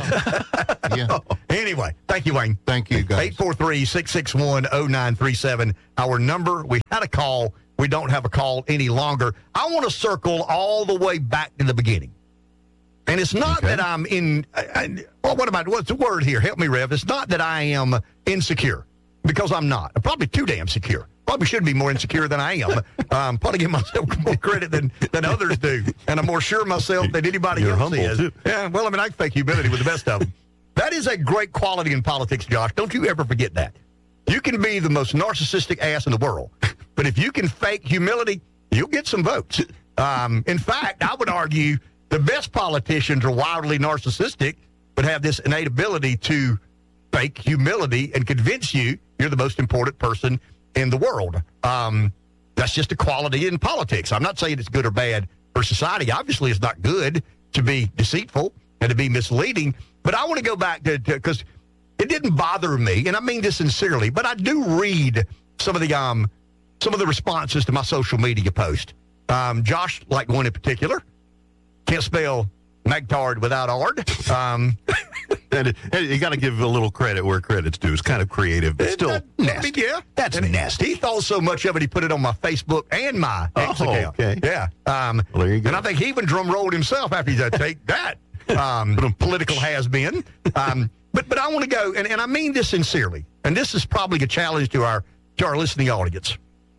Anyway, thank you, Wayne. Thank you, guys. 843-661-0937. Our number. We had a call. We don't have a call any longer. I want to circle all the way back to the beginning. And it's not that I'm what's the word here? Help me, Rev. It's not that I am insecure, because I'm not. I'm probably too damn secure. Probably should be more insecure than I am. Probably give myself more credit than others do. And I'm more sure of myself than anybody else is. Too. Yeah, well, I mean, I fake humility with the best of them. That is a great quality in politics, Josh. Don't you ever forget that. You can be the most narcissistic ass in the world, but if you can fake humility, you'll get some votes. In fact, I would argue the best politicians are wildly narcissistic, but have this innate ability to fake humility and convince you you're the most important person in the world. That's just a quality in politics. I'm not saying it's good or bad for society. Obviously, it's not good to be deceitful and to be misleading. But I want to go back to because it didn't bother me, and I mean this sincerely. But I do read some of the responses to my social media post. Josh, like one in particular, can't spell Magtard without ard. And you got to give a little credit where credit's due. It's kind of creative, but still nasty. That's nasty. He thought so much of it, he put it on my Facebook and my X account. Okay. Yeah. Well, there you go. And I think he even drum rolled himself after he said, take that, political has-been. But I want to go, and I mean this sincerely, and this is probably a challenge to our listening audience.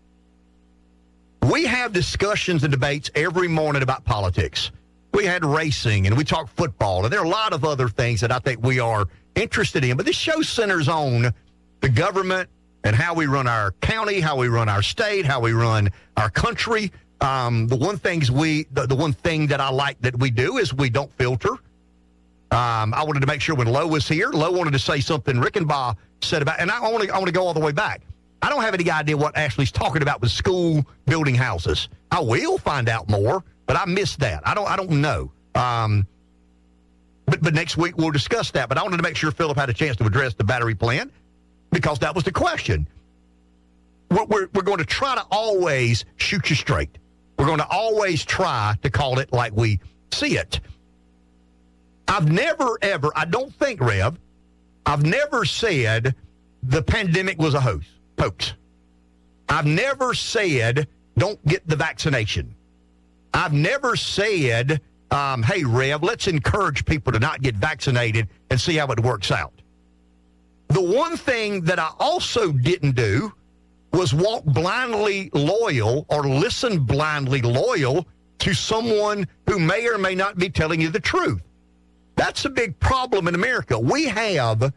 We have discussions and debates every morning about politics. We had racing, and we talk football, and there are a lot of other things that I think we are interested in. But this show centers on the government and how we run our county, how we run our state, how we run our country. The one thing that I like that we do is we don't filter. I wanted to make sure when Lo was here, Lo wanted to say something Rickenbaugh said about, and I want to go all the way back. I don't have any idea what Ashley's talking about with school building houses. I will find out more, but I missed that. I don't know. But next week we'll discuss that. But I wanted to make sure Philip had a chance to address the battery plant because that was the question. We're going to try to always shoot you straight. We're going to always try to call it like we see it. I've never, ever, I don't think, Rev, I've never said the pandemic was a hoax. I've never said don't get the vaccination. I've never said, hey, Rev, let's encourage people to not get vaccinated and see how it works out. The one thing that I also didn't do was walk blindly loyal or listen blindly loyal to someone who may or may not be telling you the truth. That's a big problem in America. We have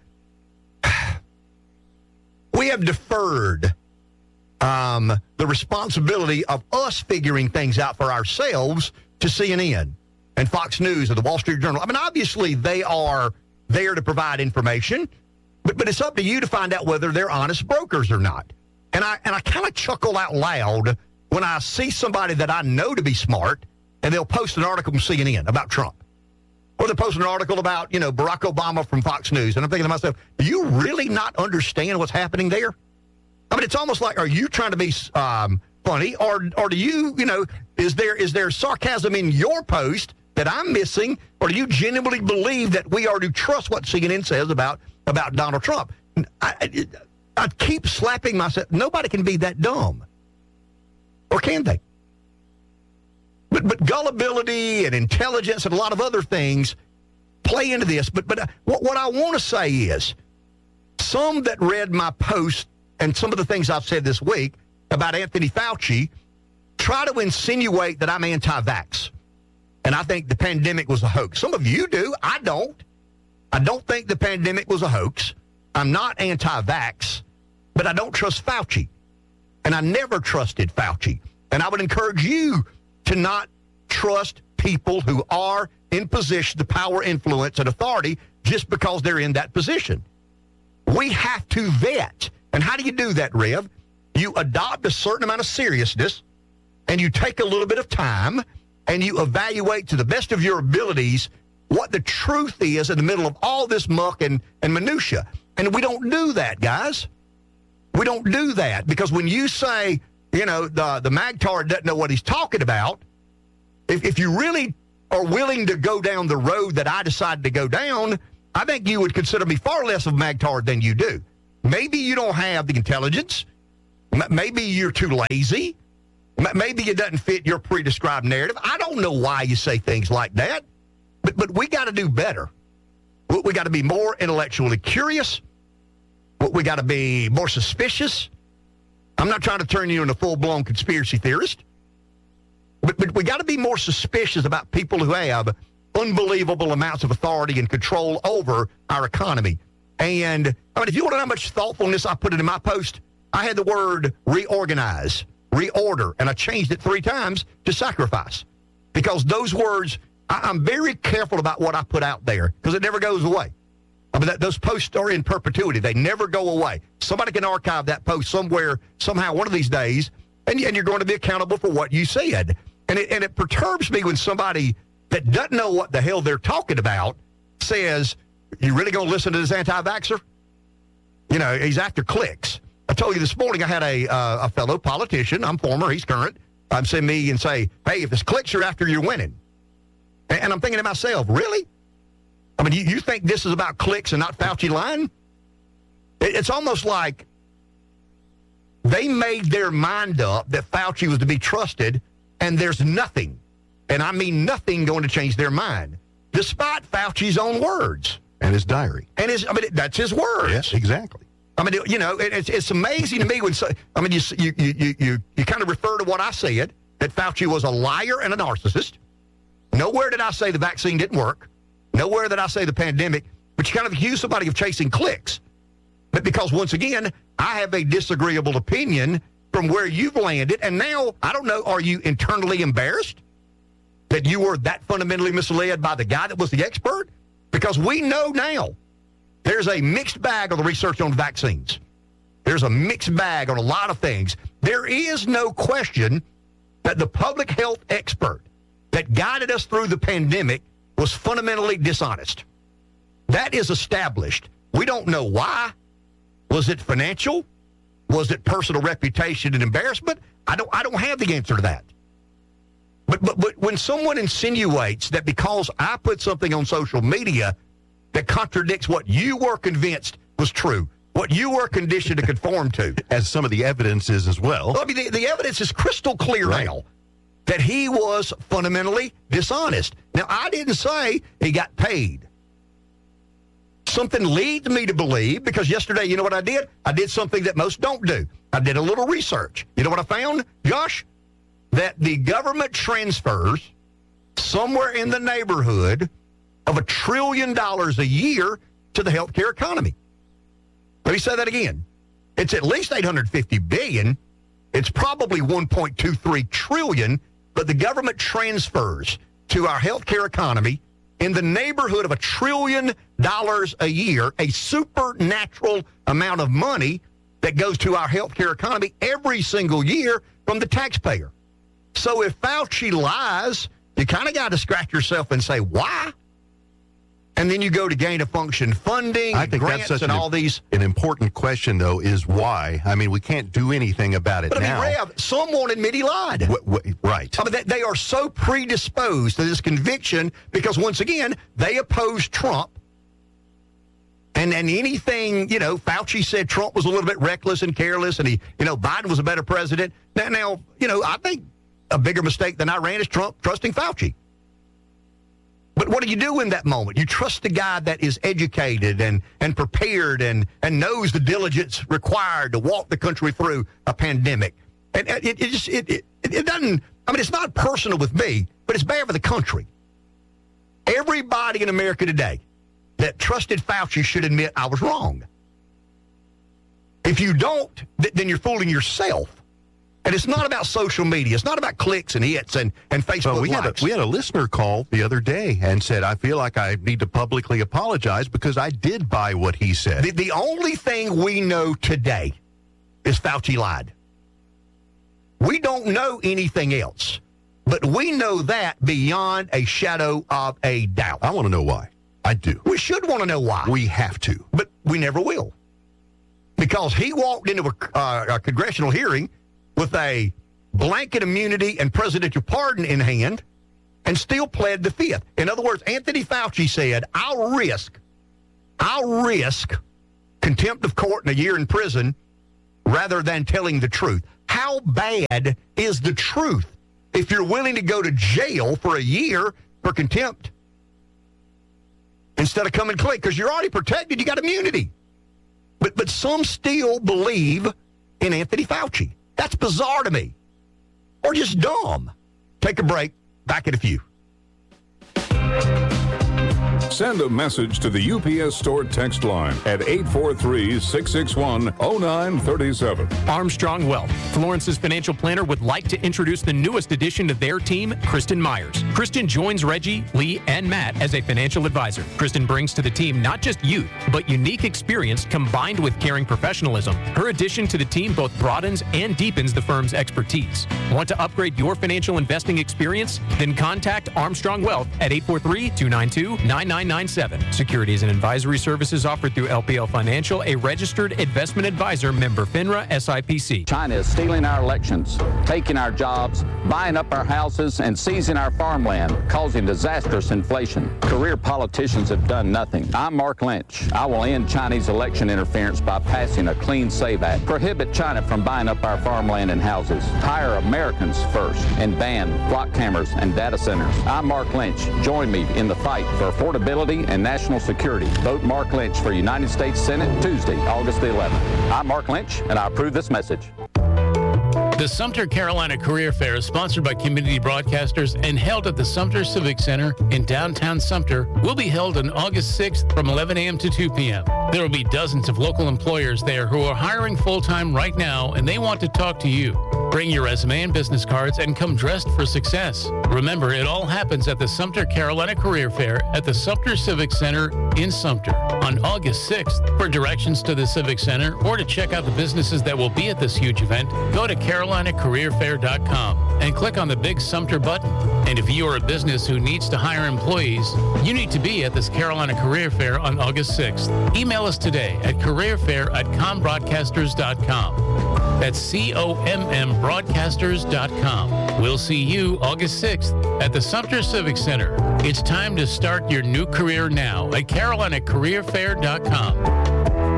deferred the responsibility of us figuring things out for ourselves to CNN and Fox News and the Wall Street Journal. I mean, obviously, they are there to provide information, but it's up to you to find out whether they're honest brokers or not. And I kind of chuckle out loud when I see somebody that I know to be smart, and they'll post an article from CNN about Trump. Or they'll post an article about, Barack Obama from Fox News. And I'm thinking to myself, do you really not understand what's happening there? I mean, it's almost like, are you trying to be funny? Or do you, is there sarcasm in your post that I'm missing? Or do you genuinely believe that we are to trust what CNN says about Donald Trump? I keep slapping myself. Nobody can be that dumb. Or can they? But gullibility and intelligence and a lot of other things play into this. But what I want to say is, some that read my post and some of the things I've said this week about Anthony Fauci try to insinuate that I'm anti-vax. And I think the pandemic was a hoax. Some of you do. I don't. I don't think the pandemic was a hoax. I'm not anti-vax, but I don't trust Fauci. And I never trusted Fauci. And I would encourage you to not trust people who are in position of power, influence, and authority just because they're in that position. We have to vet. And how do you do that, Rev? You adopt a certain amount of seriousness, and you take a little bit of time, and you evaluate to the best of your abilities what the truth is in the middle of all this muck and minutia. And we don't do that, guys. We don't do that because when you say, the magtard doesn't know what he's talking about, if you really are willing to go down the road that I decided to go down, I think you would consider me far less of a magtard than you do. Maybe you don't have the intelligence. Maybe you're too lazy. Maybe it doesn't fit your pre-described narrative. I don't know why you say things like that, but we got to do better. We got to be more intellectually curious. We got to be more suspicious. I'm not trying to turn you into a full-blown conspiracy theorist, but we got to be more suspicious about people who have unbelievable amounts of authority and control over our economy. And, if you want to know how much thoughtfulness I put it in my post, I had the word reorganize, reorder, and I changed it 3 times to sacrifice. Because those words, I'm very careful about what I put out there because it never goes away. Those posts are in perpetuity. They never go away. Somebody can archive that post somewhere, somehow, one of these days, and you're going to be accountable for what you said. And it perturbs me when somebody that doesn't know what the hell they're talking about says, you really going to listen to this anti-vaxxer? He's after clicks. I told you this morning I had a fellow politician, I'm former, he's current, send me and say, hey, if it's clicks you're after, you're winning. And I'm thinking to myself, really? You think this is about clicks and not Fauci lying? It's almost like they made their mind up that Fauci was to be trusted, and there's nothing, and I mean nothing, going to change their mind, despite Fauci's own words. And his diary. And that's his words. Yes, exactly. It's amazing to me when you kind of refer to what I said, that Fauci was a liar and a narcissist. Nowhere did I say the vaccine didn't work. Nowhere did I say the pandemic, but you kind of accuse somebody of chasing clicks. But because, once again, I have a disagreeable opinion from where you've landed, and now, I don't know, are you internally embarrassed that you were that fundamentally misled by the guy that was the expert? Because we know now there's a mixed bag on the research on vaccines. There's a mixed bag on a lot of things. There is no question that the public health expert that guided us through the pandemic was fundamentally dishonest. That is established. We don't know why. Was it financial? Was it personal reputation and embarrassment? I don't have the answer to that. But when someone insinuates that because I put something on social media that contradicts what you were convinced was true, what you were conditioned to conform to. As some of the evidence is as well. The evidence is crystal clear now that he was fundamentally dishonest. Now, I didn't say he got paid. Something leads me to believe, because yesterday, you know what I did? I did something that most don't do. I did a little research. You know what I found, Josh? That the government transfers somewhere in the neighborhood of $1 trillion a year to the healthcare economy. Let me say that again. It's at least $850 billion. It's probably $1.23 trillion, but the government transfers to our healthcare economy in the neighborhood of $1 trillion a year, a supernatural amount of money that goes to our healthcare economy every single year from the taxpayer. So if Fauci lies, you kind of got to scratch yourself and say, why? And then you go to gain-of-function funding, I think grants, that's such and all these. An important question, though, is why. We can't do anything about it now. Rev, some won't admit he lied. Right. They are so predisposed to this conviction because, once again, they oppose Trump. And anything, Fauci said Trump was a little bit reckless and careless, and Biden was a better president. Now, I think a bigger mistake than Iran is Trump trusting Fauci. But what do you do in that moment? You trust the guy that is educated and prepared and knows the diligence required to walk the country through a pandemic. And it doesn't, it's not personal with me, but it's bad for the country. Everybody in America today that trusted Fauci should admit I was wrong. If you don't, then you're fooling yourself. And it's not about social media. It's not about clicks and hits and Facebook likes. We had a listener call the other day and said, I feel like I need to publicly apologize because I did buy what he said. The only thing we know today is Fauci lied. We don't know anything else. But we know that beyond a shadow of a doubt. I want to know why. I do. We should want to know why. We have to. But we never will. Because he walked into a congressional hearing with a blanket immunity and presidential pardon in hand and still pled the fifth. In other words, Anthony Fauci said, I'll risk contempt of court and a year in prison rather than telling the truth. How bad is the truth if you're willing to go to jail for a year for contempt instead of coming clean? Because you're already protected. You got immunity. But some still believe in Anthony Fauci. That's bizarre to me. Or just dumb. Take a break. Back in a few. Send a message to the UPS Store text line at 843-661-0937. Armstrong Wealth. Florence's financial planner would like to introduce the newest addition to their team, Kristen Myers. Kristen joins Reggie, Lee, and Matt as a financial advisor. Kristen brings to the team not just youth, but unique experience combined with caring professionalism. Her addition to the team both broadens and deepens the firm's expertise. Want to upgrade your financial investing experience? Then contact Armstrong Wealth at 843-292-9997. Securities and advisory services offered through LPL Financial, a registered investment advisor, member FINRA SIPC. China is stealing our elections, taking our jobs, buying up our houses, and seizing our farmland, causing disastrous inflation. Career politicians have done nothing. I'm Mark Lynch. I will end Chinese election interference by passing a Clean Save Act. Prohibit China from buying up our farmland and houses. Hire Americans first and ban block cameras and data centers. I'm Mark Lynch. Join me in the fight for affordability and national security. Vote Mark Lynch for United States Senate Tuesday, August the 11th. I'm Mark Lynch, and I approve this message. The Sumter Carolina Career Fair is sponsored by community broadcasters and held at the Sumter Civic Center in downtown Sumter. Will be held on August 6th from 11 a.m. to 2 p.m. There will be dozens of local employers there who are hiring full-time right now, and they want to talk to you. Bring your resume and business cards and come dressed for success. Remember, it all happens at the Sumter Carolina Career Fair at the Sumter Civic Center in Sumter on August 6th. For directions to the Civic Center or to check out the businesses that will be at this huge event, go to CarolinaCareerFair.com and click on the big Sumter button. And if you are a business who needs to hire employees, you need to be at this Carolina Career Fair on August 6th. Email us today at careerfair@combroadcasters.com. That's COMM We'll see you August 6th at the Sumter Civic Center. It's time to start your new career now at CarolinaCareerFair.com.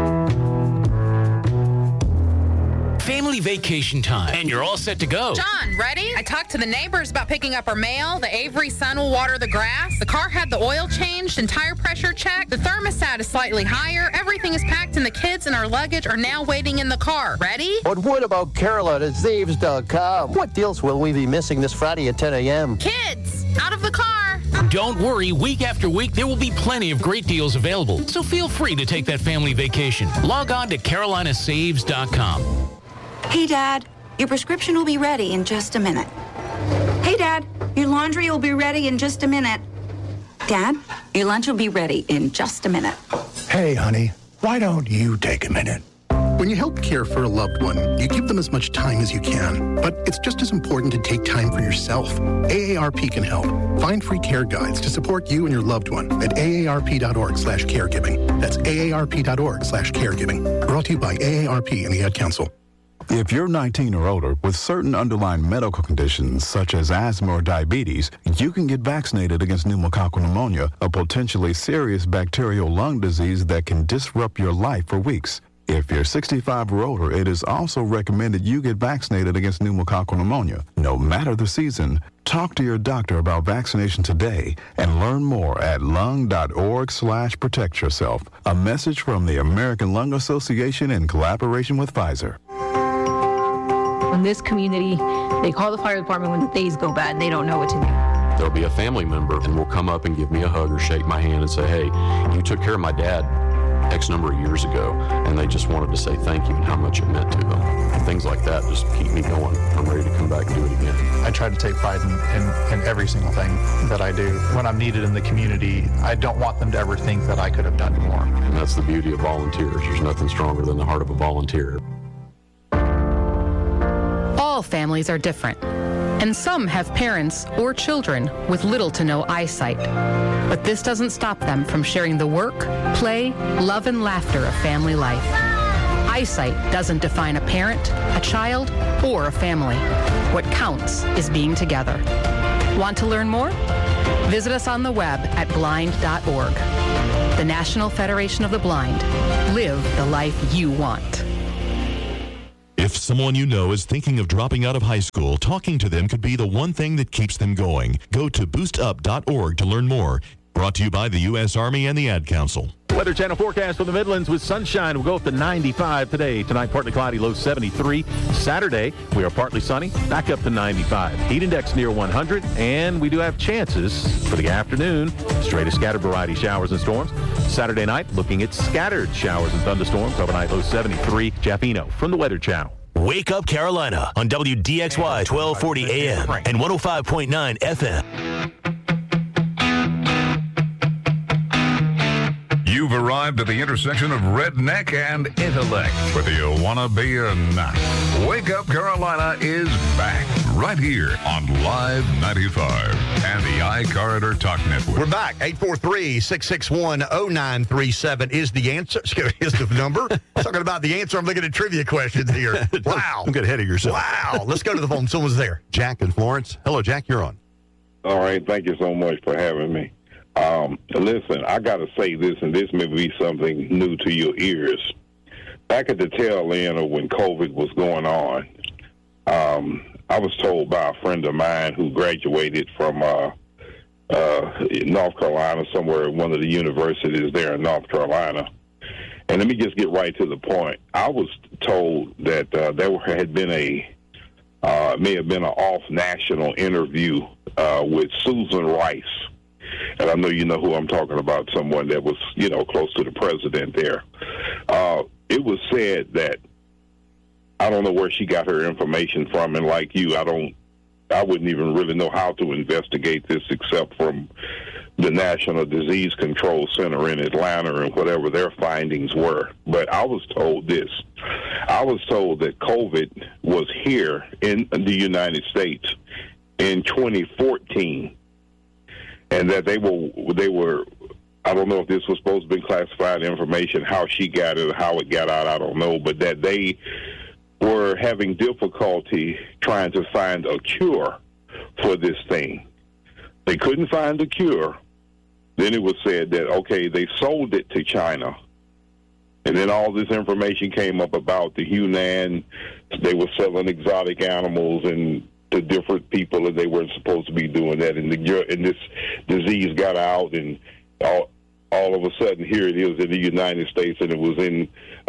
Family vacation time, and you're all set to go. John, ready? I talked to the neighbors about picking up our mail. The Avery son will water the grass. The car had the oil changed and tire pressure checked. The thermostat is slightly higher. Everything is packed, and the kids and our luggage are now waiting in the car. Ready? But what about CarolinaSaves.com? What deals will we be missing this Friday at 10 a.m.? Kids, out of the car. Don't worry, week after week, there will be plenty of great deals available. So feel free to take that family vacation. Log on to CarolinaSaves.com. Hey, Dad, your prescription will be ready in just a minute. Hey, Dad, your laundry will be ready in just a minute. Dad, your lunch will be ready in just a minute. Hey, honey, why don't you take a minute? When you help care for a loved one, you give them as much time as you can. But it's just as important to take time for yourself. AARP can help. Find free care guides to support you and your loved one at aarp.org/caregiving. That's aarp.org/caregiving. Brought to you by AARP and the Ad Council. If you're 19 or older with certain underlying medical conditions such as asthma or diabetes, you can get vaccinated against pneumococcal pneumonia, a potentially serious bacterial lung disease that can disrupt your life for weeks. If you're 65 or older, it is also recommended you get vaccinated against pneumococcal pneumonia. No matter the season, talk to your doctor about vaccination today and learn more at lung.org/protect yourself. A message from the American Lung Association in collaboration with Pfizer. In this community, they call the fire department when things go bad and they don't know what to do. There'll be a family member and will come up and give me a hug or shake my hand and say, hey, you took care of my dad. X number of years ago, and they just wanted to say thank you and how much it meant to them. Things like that just keep me going. I'm ready to come back and do it again. I try to take pride in every single thing that I do. When I'm needed in the community, I don't want them to ever think that I could have done more. And that's the beauty of volunteers. There's nothing stronger than the heart of a volunteer. All families are different, and some have parents or children with little to no eyesight. But this doesn't stop them from sharing the work, play, love, and laughter of family life. Eyesight doesn't define a parent, a child, or a family. What counts is being together. Want to learn more? Visit us on the web at blind.org. The National Federation of the Blind. Live the life you want. If someone you know is thinking of dropping out of high school, talking to them could be the one thing that keeps them going. Go to boostup.org to learn more. Brought to you by the U.S. Army and the Ad Council. Weather Channel forecast for the Midlands with sunshine. We'll go up to 95 today. Tonight, partly cloudy, low 73. Saturday, we are partly sunny, back up to 95. Heat index near 100, and we do have chances for the afternoon. Straight to scattered variety showers and storms. Saturday night, looking at scattered showers and thunderstorms. Overnight, low 73. Jeff Eno from the Weather Channel. Wake Up Carolina on WDXY 1240 AM and 105.9 FM. You've arrived at the intersection of redneck and intellect. Whether you want to be or not, Wake Up Carolina is back right here on Live 95 and the iCorridor Talk Network. We're back. 843-661-0937 is the answer. Is the number. I'm talking about the answer. I'm looking at trivia questions here. Wow. Don't get ahead of yourself. Wow. Let's go to the phone. Someone's there. Jack in Florence. Hello, Jack. You're on. All right. Thank you so much for having me. Listen, I got to say this, and this may be something new to your ears. Back at the tail end of when COVID was going on, I was told by a friend of mine who graduated from North Carolina, somewhere at one of the universities there in North Carolina. And let me just get right to the point. I was told that there had been may have been an off-national interview with Susan Rice. And I know you know who I'm talking about, someone that was, close to the president there. It was said that, I don't know where she got her information from, and like you, I wouldn't even really know how to investigate this except from the National Disease Control Center in Atlanta and whatever their findings were. But I was told this. I was told that COVID was here in the United States in 2014. And that they were, I don't know if this was supposed to be classified information, how she got it, how it got out, I don't know, but that they were having difficulty trying to find a cure for this thing. They couldn't find a cure. Then it was said that, okay, they sold it to China. And then all this information came up about the Hunan. They were selling exotic animals and to different people, and they weren't supposed to be doing that. And this disease got out, and all of a sudden, here it is in the United States, and it was in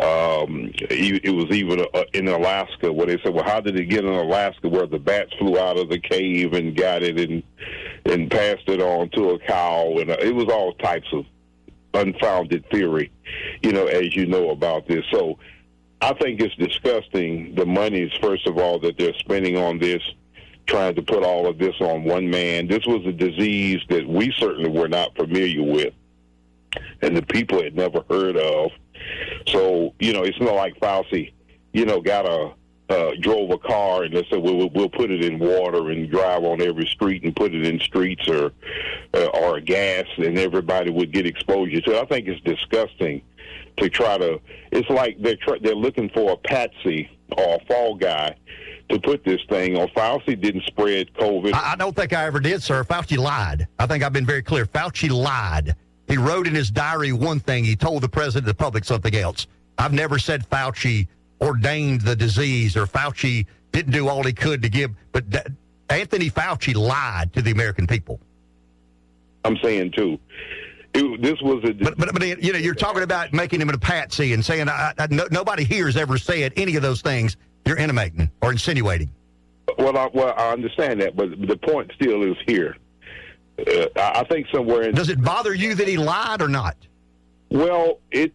even in Alaska, where they said, well, how did it get in Alaska, where the bats flew out of the cave and got it and passed it on to a cow, and it was all types of unfounded theory, as you know about this. So I think it's disgusting, the monies, first of all, that they're spending on this, trying to put all of this on one man. This was a disease that we certainly were not familiar with, and the people had never heard of. So, it's not like Fauci, drove a car and they said, we'll put it in water and drive on every street and put it in streets or gas, and everybody would get exposure to it. I think it's disgusting to try to. It's like they're looking for a patsy or a fall guy to put this thing on. Fauci didn't spread COVID. I don't think I ever did, sir. Fauci lied. I think I've been very clear. Fauci lied. He wrote in his diary one thing. He told the president of the public something else. I've never said Fauci ordained the disease or Fauci didn't do all he could to give. But Anthony Fauci lied to the American people. I'm saying, too. This was a... But you're talking about making him a patsy and saying nobody here has ever said any of those things you're intimating or insinuating. Well, I understand that, but the point still is here. I think somewhere in... Does it bother you that he lied or not? Well, I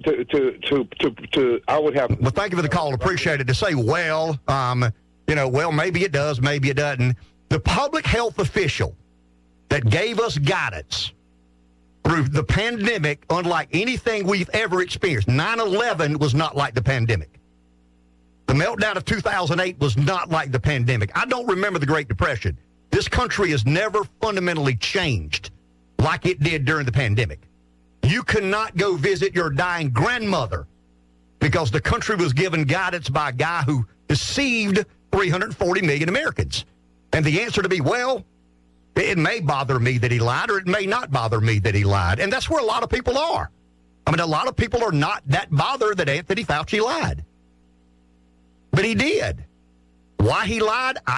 would have. Well, thank you for the call. Appreciate it. To say, well, maybe it does, maybe it doesn't. The public health official that gave us guidance through the pandemic, unlike anything we've ever experienced. 9/11 was not like the pandemic. The meltdown of 2008 was not like the pandemic. I don't remember the Great Depression. This country has never fundamentally changed like it did during the pandemic. You cannot go visit your dying grandmother because the country was given guidance by a guy who deceived 340 million Americans. And the answer to be, well, it may bother me that he lied, or it may not bother me that he lied. And that's where a lot of people are. I mean, a lot of people are not that bothered that Anthony Fauci lied. But he did. Why he lied, I